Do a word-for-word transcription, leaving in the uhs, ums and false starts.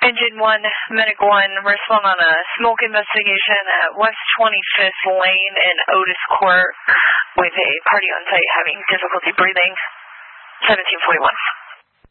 Engine one, Medic one, respond on a smoke investigation at West twenty-fifth Lane in Otis Court with a party on site having difficulty breathing. seventeen forty-one.